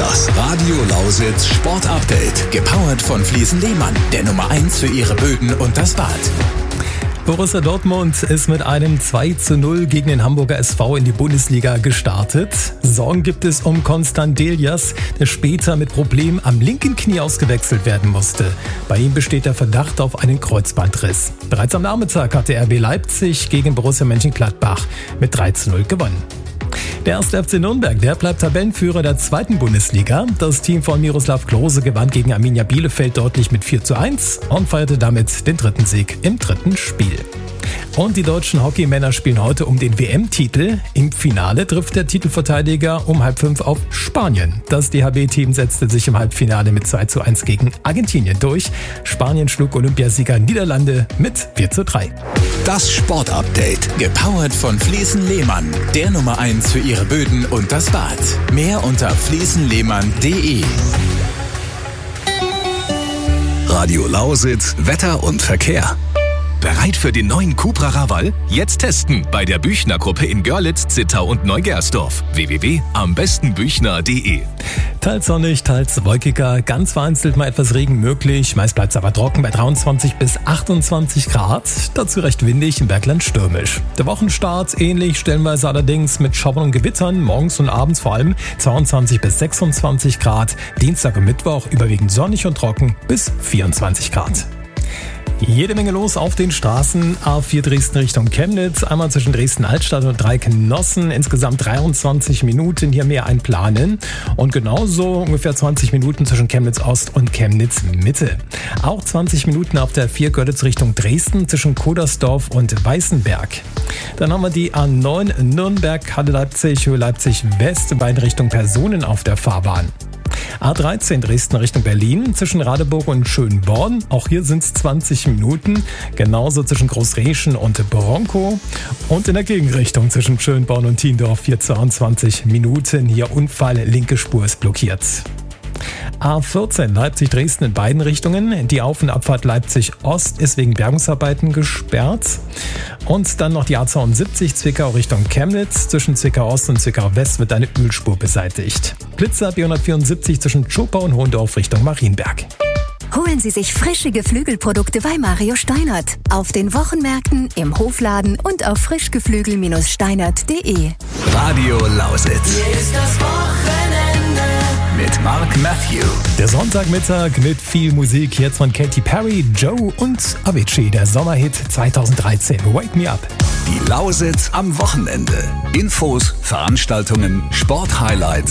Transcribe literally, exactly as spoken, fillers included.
Das Radio Lausitz Sport Update. Gepowert von Fliesen Lehmann, der Nummer eins für ihre Böden und das Bad. Borussia Dortmund ist mit einem zwei zu null gegen den Hamburger S V in die Bundesliga gestartet. Sorgen gibt es um Constant Delias, der später mit Problemen am linken Knie ausgewechselt werden musste. Bei ihm besteht der Verdacht auf einen Kreuzbandriss. Bereits am Nachmittag hatte R B Leipzig gegen Borussia Mönchengladbach mit drei zu null gewonnen. Der erste F C Nürnberg, der bleibt Tabellenführer der zweiten Bundesliga. Das Team von Miroslav Klose gewann gegen Arminia Bielefeld deutlich mit vier zu eins und feierte damit den dritten Sieg im dritten Spiel. Und die deutschen Hockeymänner spielen heute um den W M-Titel. Im Finale trifft der Titelverteidiger um halb fünf auf Spanien. Das D H B-Team setzte sich im Halbfinale mit zwei zu eins gegen Argentinien durch. Spanien schlug Olympiasieger Niederlande mit vier zu drei. Das Sportupdate, gepowert von Fliesen Lehmann, der Nummer eins für ihre Böden und das Bad. Mehr unter fliesen lehmann punkt de. Radio Lausitz, Wetter und Verkehr. Bereit für den neuen Cupra Raval? Jetzt testen bei der Büchner-Gruppe in Görlitz, Zittau und Neugersdorf. w w w punkt am besten büchner punkt de. Teils sonnig, teils wolkiger, ganz vereinzelt mal etwas Regen möglich. Meist bleibt es aber trocken bei dreiundzwanzig bis achtundzwanzig Grad. Dazu recht windig, im Bergland stürmisch. Der Wochenstart ähnlich, stellenweise allerdings mit Schauern und Gewittern. Morgens und abends vor allem zweiundzwanzig bis sechsundzwanzig Grad. Dienstag und Mittwoch überwiegend sonnig und trocken bis vierundzwanzig Grad. Jede Menge los auf den Straßen. A vier Dresden Richtung Chemnitz, einmal zwischen Dresden-Altstadt und Dreikenossen. Insgesamt dreiundzwanzig Minuten hier mehr einplanen. Und genauso ungefähr zwanzig Minuten zwischen Chemnitz-Ost und Chemnitz-Mitte. Auch zwanzig Minuten auf der vier Görlitz Richtung Dresden zwischen Kodersdorf und Weißenberg. Dann haben wir die A neun Nürnberg, Halle Leipzig, Höhe Leipzig West, in beiden Richtungen Personen auf der Fahrbahn. A dreizehn Dresden Richtung Berlin zwischen Radeburg und Schönborn. Auch hier sind es zwanzig Minuten. Genauso zwischen Großreschen und Bronkow. Und in der Gegenrichtung zwischen Schönborn und Tiendorf hier zweiundzwanzig Minuten. Hier Unfall, linke Spur ist blockiert. A vierzehn Leipzig-Dresden in beiden Richtungen. Die Auf- und Abfahrt Leipzig-Ost ist wegen Bergungsarbeiten gesperrt. Und dann noch die A zweiundsiebzig Zwickau Richtung Chemnitz. Zwischen Zwickau-Ost und Zwickau-West wird eine Ölspur beseitigt. Blitzer B hundertvierundsiebzig zwischen Tschopa und Hohendorf Richtung Marienberg. Holen Sie sich frische Geflügelprodukte bei Mario Steinert. Auf den Wochenmärkten, im Hofladen und auf frischgeflügel Steinert punkt de. Radio Lausitz. Hier ist das Wochenende mit Mark Matthew. Der Sonntagmittag mit viel Musik, jetzt von Katy Perry, Joe und Avicii, der Sommerhit zweitausenddreizehn, Wake Me Up. Die Lausitz am Wochenende. Infos, Veranstaltungen, Sporthighlights